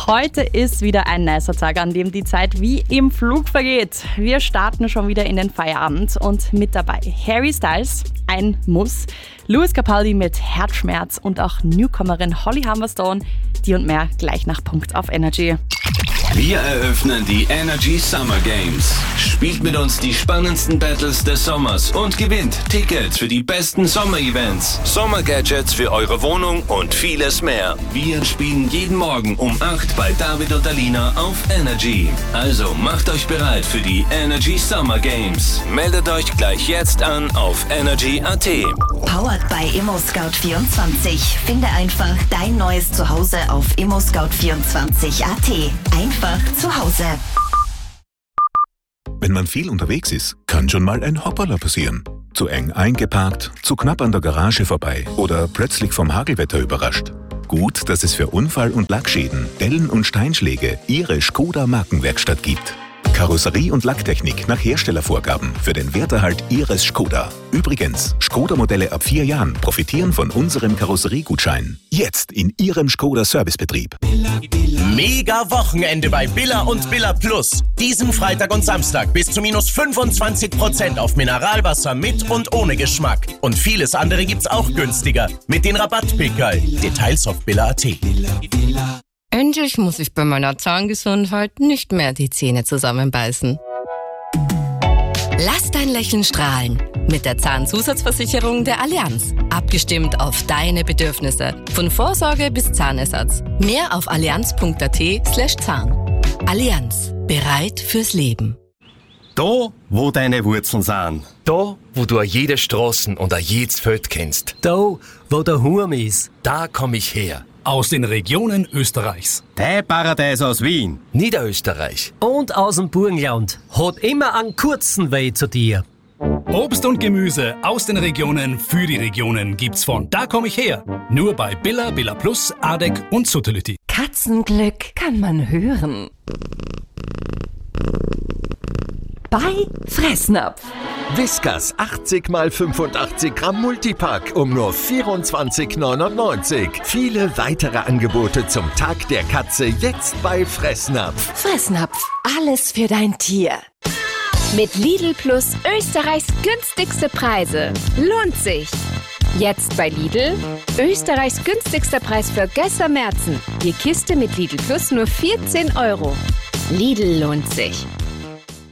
Heute ist wieder ein nicer Tag, an dem die Zeit wie im Flug vergeht. Wir starten schon wieder in den Feierabend und mit dabei Harry Styles, ein Muss, Lewis Capaldi mit Herzschmerz und auch Newcomerin Holly Humberstone, die und mehr gleich nach Punkt auf Energy. Wir eröffnen die Energy Summer Games. Spielt mit uns die spannendsten Battles des Sommers und gewinnt Tickets für die besten Sommer-Events, Sommer-Gadgets für eure Wohnung und vieles mehr. Wir spielen jeden Morgen um 8 bei David und Alina auf Energy. Also macht euch bereit für die Energy Summer Games. Meldet euch gleich jetzt an auf energy.at. Powered by ImmoScout24. Finde einfach dein neues Zuhause auf ImmoScout24.at. Einfach zu Hause. Wenn man viel unterwegs ist, kann schon mal ein Hopperler passieren. Zu eng eingeparkt, zu knapp an der Garage vorbei oder plötzlich vom Hagelwetter überrascht. Gut, dass es für Unfall- und Lackschäden, Dellen und Steinschläge Ihre Skoda Markenwerkstatt gibt. Karosserie- und Lacktechnik nach Herstellervorgaben für den Werterhalt Ihres Skoda. Übrigens, Skoda-Modelle ab 4 Jahren profitieren von unserem Karosseriegutschein. Jetzt in Ihrem Skoda-Servicebetrieb. Mega Wochenende bei Billa und Billa Plus. Diesen Freitag und Samstag bis zu minus 25% auf Mineralwasser mit und ohne Geschmack. Und vieles andere gibt's auch günstiger. Mit den Rabattpickerl. Details auf billa.at. Endlich muss ich bei meiner Zahngesundheit nicht mehr die Zähne zusammenbeißen. Lass dein Lächeln strahlen mit der Zahnzusatzversicherung der Allianz. Abgestimmt auf deine Bedürfnisse. Von Vorsorge bis Zahnersatz. Mehr auf allianz.at/Zahn. Allianz. Bereit fürs Leben. Da, wo deine Wurzeln sind. Da, wo du jede Straßen und jedes Feld kennst. Da, wo der Hurm ist. Da komm ich her. Aus den Regionen Österreichs. Dein Paradies aus Wien. Niederösterreich. Und aus dem Burgenland. Hat immer einen kurzen Weg zu dir. Obst und Gemüse aus den Regionen für die Regionen gibt's von Da komm ich her. Nur bei Billa, Billa Plus, Adek und Suttility. Katzenglück kann man hören. Bei Fressnapf. Whiskas 80 x 85 Gramm Multipack um nur 24,99. Viele weitere Angebote zum Tag der Katze jetzt bei Fressnapf. Fressnapf, alles für dein Tier. Mit Lidl Plus Österreichs günstigste Preise. Lohnt sich. Jetzt bei Lidl Österreichs günstigster Preis für Gösser Merzen. Die Kiste mit Lidl Plus nur 14 €. Lidl lohnt sich.